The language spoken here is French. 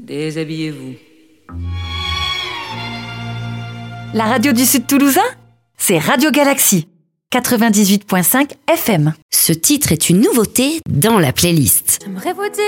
Déshabillez-vous. La radio du Sud Toulousain, c'est Radio Galaxy, 98.5 FM. Ce titre est une nouveauté dans la playlist. J'aimerais vous dire